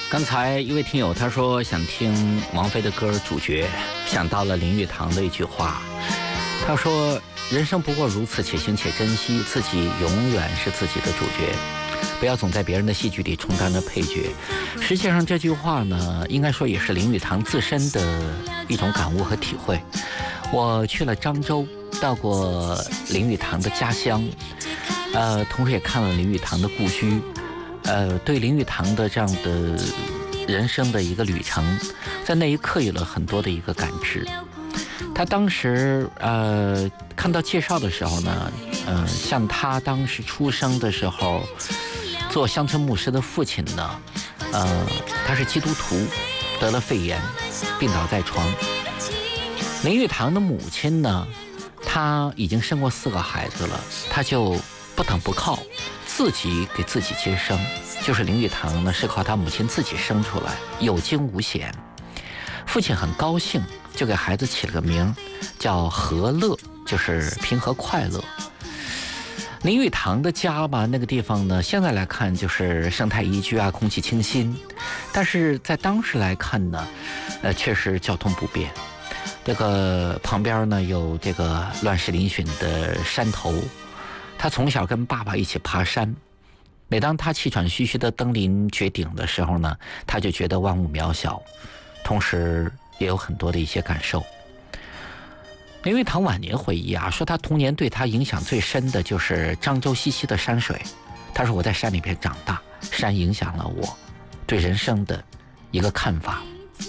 刚才一位听友他说想听王菲的歌《主角》，想到了林语堂的一句话，他说人生不过如此，且行且珍惜，自己永远是自己的主角，不要总在别人的戏剧里充当着配角。实际上这句话呢，应该说也是林语堂自身的一种感悟和体会。我去了漳州，到过林语堂的家乡，同时也看了林语堂的故居，对林语堂的这样的人生的一个旅程，在那一刻有了很多的一个感知。他当时看到介绍的时候呢，像他当时出生的时候，做乡村牧师的父亲呢，他是基督徒，得了肺炎，病倒在床。林语堂的母亲呢，她已经生过4个孩子了，她就不等不靠，自己给自己接生。就是林语堂呢，是靠他母亲自己生出来，有惊无险。父亲很高兴，就给孩子起了个名叫和乐，就是平和快乐。林语堂的家吧，那个地方呢，现在来看就是生态宜居啊，空气清新，但是在当时来看呢，确实交通不便。这个旁边呢有这个乱石嶙峋的山头，他从小跟爸爸一起爬山，每当他气喘吁吁的登临绝顶的时候呢，他就觉得万物渺小，同时也有很多的一些感受。林语堂晚年回忆啊，说他童年对他影响最深的就是漳州西溪的山水。他说我在山里边长大，山影响了我对人生的一个看法。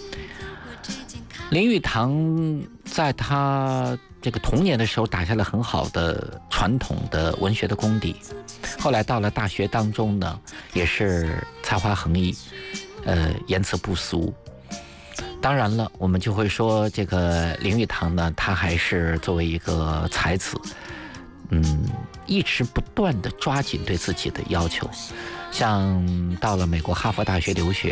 林语堂在他这个童年的时候打下了很好的传统的文学的功底，后来到了大学当中呢，也是才华横溢，言辞不俗。当然了，我们就会说这个林语堂呢，他还是作为一个才子，一直不断地抓紧对自己的要求，像到了美国哈佛大学留学。